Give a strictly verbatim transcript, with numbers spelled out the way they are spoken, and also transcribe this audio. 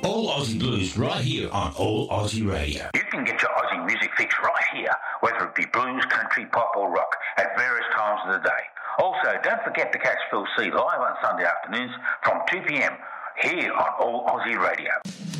All Aussie Blues right here on All Aussie Radio. You can get your Aussie music fix right here, whether it be blues, country, pop or rock, at various times of the day. Also, don't forget to catch Phil C live on Sunday afternoons from two p.m. here on All Aussie Radio.